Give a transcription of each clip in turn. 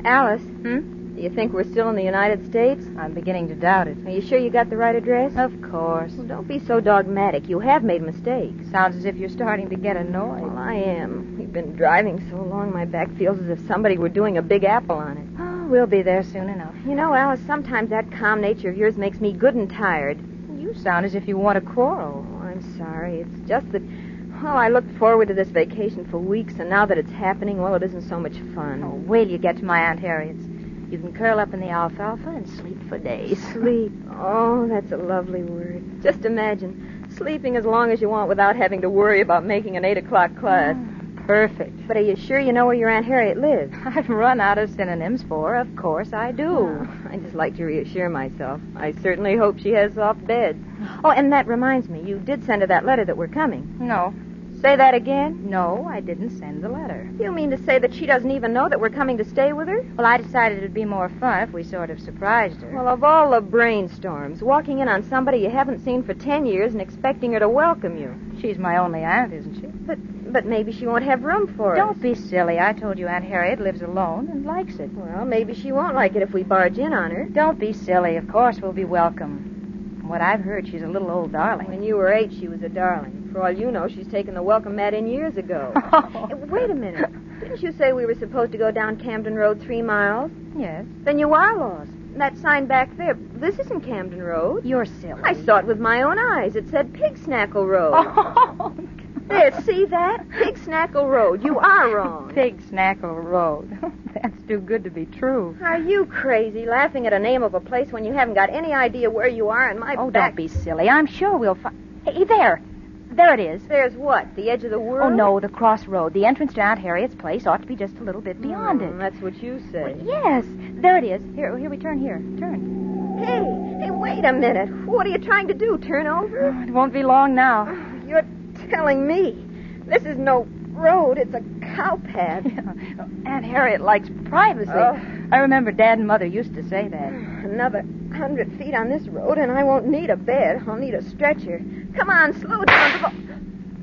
Alice, Hmm? do you think we're still in the United States? I'm beginning to doubt it. Are you sure you got the right address? Of course. Well, don't be so dogmatic. You have made mistakes. Sounds as if you're starting to get annoyed. Well, I am. We've been driving so long, my back feels as if somebody were doing a big apple on it. Oh, we'll be there soon enough. You know, Alice, sometimes that calm nature of yours makes me good and tired. You sound as if you want to quarrel. Oh, I'm sorry. It's just that, well, I looked forward to this vacation for weeks, and now that it's happening, well, it isn't so much fun. Oh, wait till you get to my Aunt Harriet's. You can curl up in the alfalfa and sleep for days. Sleep. Oh, that's a lovely word. Just imagine, sleeping as long as you want without having to worry about making an 8 o'clock class. Perfect. But are you sure you know where your Aunt Harriet lives? I've run out of synonyms for her. Of course I do. Oh, I just like to reassure myself. I certainly hope she has soft beds. Oh, and that reminds me, you did send her that letter that we're coming. No. Say that again? No, I didn't send the letter. You mean to say that she doesn't even know that we're coming to stay with her? Well, I decided it'd be more fun if we sort of surprised her. Well, of all the brainstorms, walking in on somebody you haven't seen for 10 years and expecting her to welcome you. She's my only aunt, isn't she? But maybe she won't have room for us. Don't be silly. I told you Aunt Harriet lives alone and likes it. Well, maybe she won't like it if we barge in on her. Don't be silly. Of course we'll be welcome. From what I've heard, she's a little old darling. When you were 8, she was a darling. For all you know, she's taken the welcome mat in years ago. Oh. Wait a minute. Didn't you say we were supposed to go down Camden Road 3 miles? Yes. Then you are lost. That sign back there, this isn't Camden Road. You're silly. I saw it with my own eyes. It said Pig Snackle Road. Oh, There, see that? Pig Snackle Road. You are wrong. Pig Snackle Road. That's too good to be true. Are you crazy, laughing at a name of a place when you haven't got any idea where you are and my Oh, back... don't be silly. I'm sure we'll find... Hey, there. There it is. There's what? The edge of the world? Oh, no, the crossroad. The entrance to Aunt Harriet's place ought to be just a little bit beyond it. That's what you say. Well, yes. There it is. Here, we turn here. Turn. Hey, wait a minute. What are you trying to do, turn over? Oh, it won't be long now. You're telling me. This is no road. It's a cow path. Aunt Harriet likes privacy. Oh. I remember Dad and Mother used to say that. Another 100 feet on this road, and I won't need a bed. I'll need a stretcher. Come on, slow down.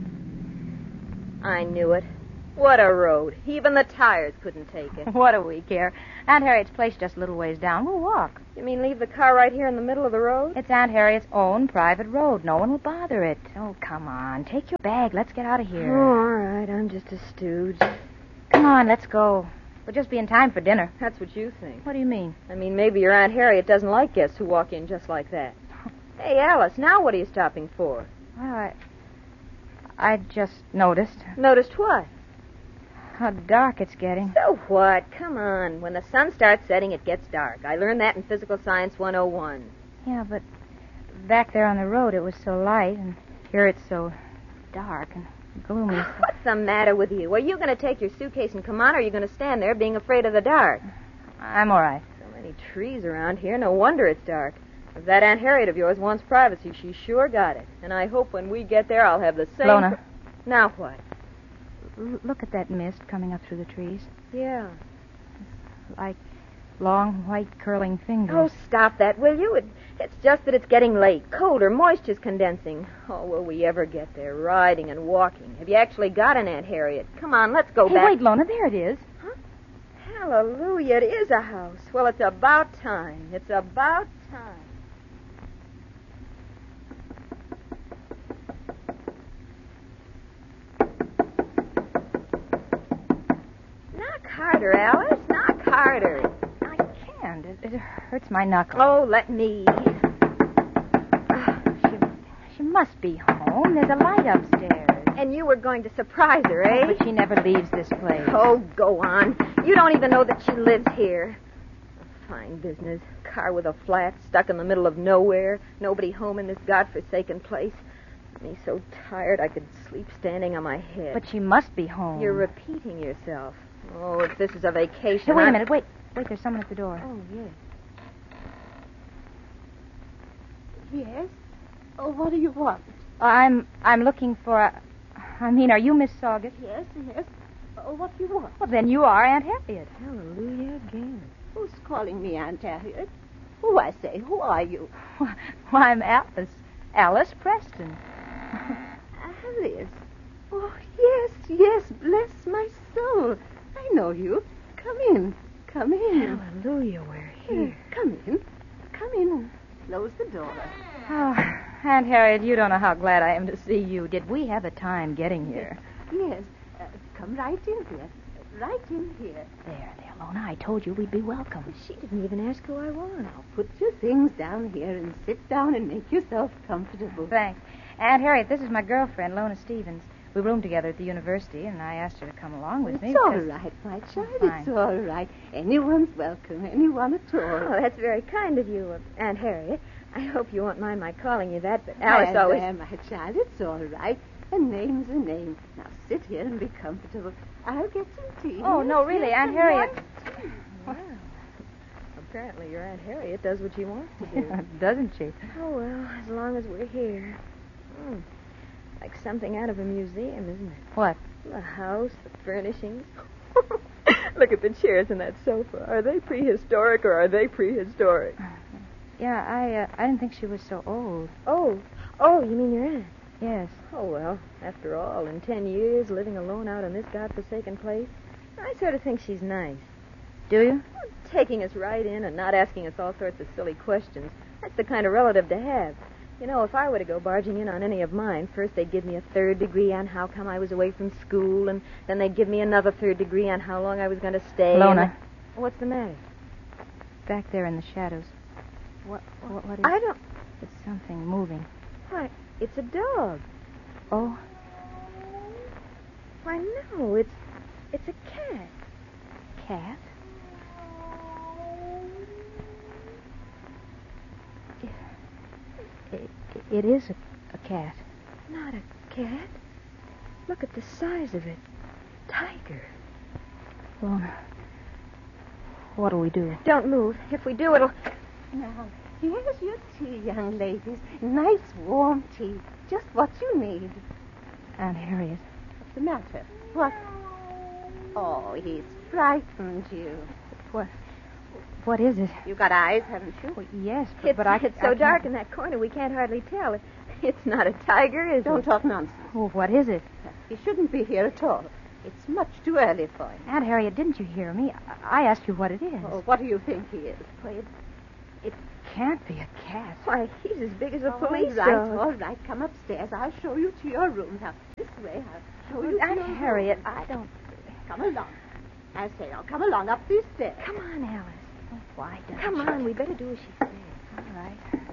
I knew it. What a road. Even the tires couldn't take it. What do we care? Aunt Harriet's place just a little ways down. We'll walk. You mean leave the car right here in the middle of the road? It's Aunt Harriet's own private road. No one will bother it. Oh, come on. Take your bag. Let's get out of here. Oh, all right. I'm just a stooge. Come on, let's go. We'll just be in time for dinner. That's what you think. What do you mean? I mean, maybe your Aunt Harriet doesn't like guests who walk in just like that. Hey, Alice, now what are you stopping for? Well, I just noticed Noticed what? how dark it's getting. So what? Come on. When the sun starts setting, it gets dark. I learned that in Physical Science 101. Yeah, but back there on the road it was so light, and here it's so dark and gloomy. What's the matter with you? Are you going to take your suitcase and come on, or are you going to stand there being afraid of the dark? I'm all right. So many trees around here. No wonder it's dark. If that Aunt Harriet of yours wants privacy, she sure got it. And I hope when we get there, I'll have the same... Lona. Now what? Look at that mist coming up through the trees. Yeah. Like long, white, curling fingers. Oh, stop that, will you? It's just that it's getting late. Colder. Moisture's condensing. Oh, will we ever get there? Riding and walking. Have you actually got an Aunt Harriet? Come on, let's go Hey, back. wait, Lona, there it is. Huh? Hallelujah, it is a house. Well, it's about time. It's about time. Knock harder, Alice. Knock harder. I can't. It hurts my knuckle. Oh, let me. She must be home. There's a light upstairs. And you were going to surprise her, eh? But she never leaves this place. Oh, go on. You don't even know that she lives here. A fine business. Car with a flat, stuck in the middle of nowhere. Nobody home in this godforsaken place. Me so tired I could sleep standing on my head. But she must be home. You're repeating yourself. Oh, if this is a vacation... Hey, wait a minute. Wait, there's someone at the door. Oh, yes. Yes? Oh, what do you want? I'm looking for are you Miss Saugus? Yes. Oh, what do you want? Well, then you are Aunt Harriet. Hallelujah again. Who's calling me Aunt Harriet? Who, I say? Who are you? Why, I'm Alice Preston. Alice. Oh, yes. Bless my soul. I know you. Come in. Come in. Hallelujah, we're here. Come in. Come in and close the door. Oh, Aunt Harriet, you don't know how glad I am to see you. Did we have a time getting here? Yes. Come right in here. Right in here. There, Lona. I told you we'd be welcome. She didn't even ask who I was. Now, put your things down here and sit down and make yourself comfortable. Thanks. Aunt Harriet, this is my girlfriend, Lona Stevens. We roomed together at the university, and I asked her to come along with me. It's all because- right, my child. Fine. It's all right. Anyone's welcome. Anyone at all. Oh, that's very kind of you, Aunt Harriet. I hope you won't mind my calling you that, but Alice always... There, my child. It's all right. A name's a name. Now, sit here and be comfortable. I'll get some tea. Oh, no, really, Yes, Aunt some Harriet. Well, apparently your Aunt Harriet does what she wants to do. Doesn't she? Oh, well, as long as we're here. Like something out of a museum, isn't it? What? The house, the furnishings. Look at the chairs and that sofa. Are they prehistoric or are they prehistoric? Yeah, I didn't think she was so old. Oh, you mean your aunt? Yes. Oh, well, after all, in 10 years, living alone out in this godforsaken place, I sort of think she's nice. Do you? Taking us right in and not asking us all sorts of silly questions. That's the kind of relative to have. You know, if I were to go barging in on any of mine, first they'd give me a 3rd degree on how come I was away from school, and then they'd give me another 3rd degree on how long I was going to stay. Lona. What's the matter? Back there in the shadows. What is... I don't... It's something moving. Why, it's a dog. Oh, Why, no, it's a cat. cat? It is a cat. Not a cat. Look at the size of it. Tiger. Lona, what'll we do? Don't move. If we do, it'll... Now, here's your tea, young ladies. Nice, warm tea. Just what you need. Aunt Harriet. What's the matter? What? Oh, he's frightened you. What is it? You got eyes, haven't you? Well, yes, It's but I... so I can't- dark in that corner we can't hardly tell. It's not a tiger, is Don't it? talk nonsense. Oh, what is it? He shouldn't be here at all. It's much too early for him. Aunt Harriet, didn't you hear me? I asked you what it is. Oh, what do you think he is? Why, It can't be a cat. Why, he's as big as a police all right, dog. all right. Come upstairs. I'll show you to your room. Now, this way. I'll show you to Aunt your Harriet, room. I don't... Come along. I say, now come along up these stairs. Come on, Alice. Why don't Come you? on, we better do as she says. All right.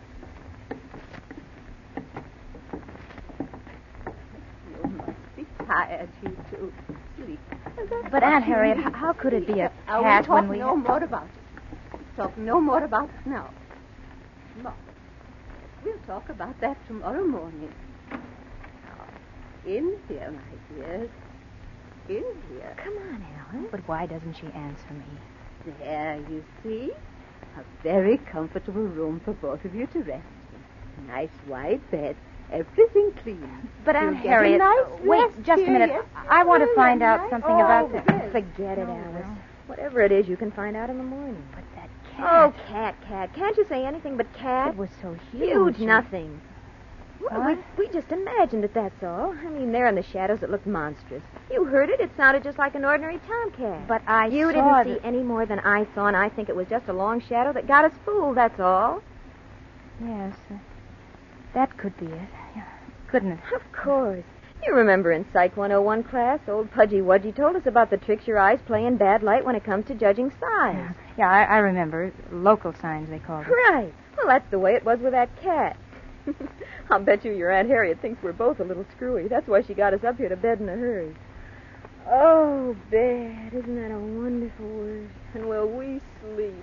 You must be tired, you two. Sleep. But, Aunt Harriet, how could it be a We'll cat talk when we... no more about it. Talk no more about it now. No. We'll talk about that tomorrow morning. Now, in here, my dears. In here. Come on, Alice. But why doesn't she answer me? There, you see. A very comfortable room for both of you to rest in. Nice wide bed. Everything clean. But, You'll Aunt get a Harriet, nice wait rest just a here, minute. yes, I want to you find will, out nice- something about Oh, that. yes. Forget it, No, Alice. no. Whatever it is, you can find out in the morning. But that Oh, cat... cat. Can't you say anything but cat? It was so huge. Huge nothing. Well, What? we just imagined it, that's all. I mean, there in the shadows it looked monstrous. You heard it. It sounded just like an ordinary tomcat. But I You saw didn't see any more than I saw, and I think it was just a long shadow that got us fooled, that's all. Yes, that could be it. Yeah, couldn't it? Of course. You remember in Psych 101 class, old Pudgy Wudgy told us about the tricks your eyes play in bad light when it comes to judging size. Yeah, I remember. Local signs, they called it. Right. Well, that's the way it was with that cat. I'll bet you your Aunt Harriet thinks we're both a little screwy. That's why she got us up here to bed in a hurry. Oh, bed. Isn't that a wonderful word? And will we sleep?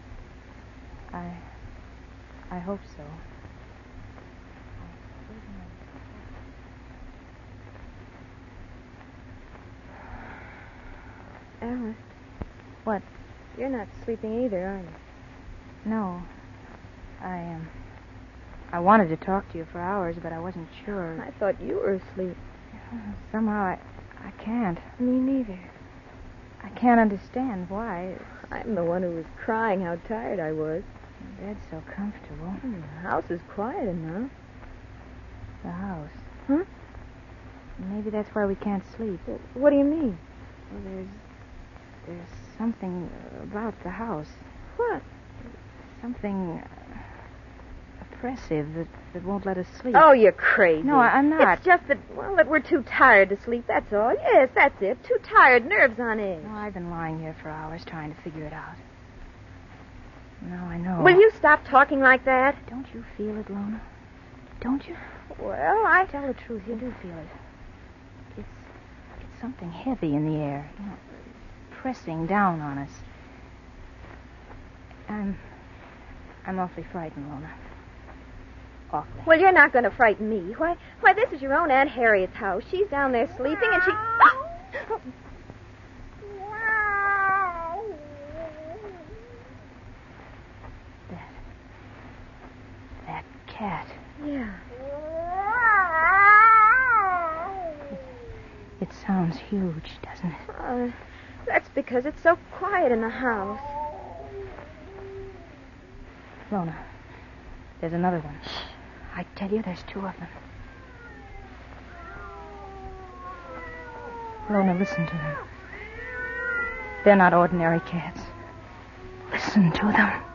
I hope so. Alice. What? You're not sleeping either, are you? No. I wanted to talk to you for hours, but I wasn't sure. I thought you were asleep. Somehow I can't. Me neither. I can't understand why. I'm the one who was crying how tired I was. The bed's so comfortable. The house is quiet enough. The house. Huh? Maybe that's why we can't sleep. What do you mean? Well, There's something about the house. What? Something oppressive that won't let us sleep. Oh, you're crazy. No, I'm not. It's just that we're too tired to sleep, that's all. Yes, that's it. Too tired, nerves on edge. No, I've been lying here for hours trying to figure it out. Now I know. Will you stop talking like that? Don't you feel it, Lona? Don't you? Well, Tell the truth, you do feel it. It's something heavy in the air, pressing down on us. I'm awfully frightened, Lona. Awfully. Well, you're not going to frighten me. Why, this is your own Aunt Harriet's house. She's down there sleeping, and she... That cat. Yeah. It sounds huge, doesn't it? That's because it's so quiet in the house. Lona, there's another one. I tell you, there's two of them. Lona, listen to them. They're not ordinary cats. Listen to them.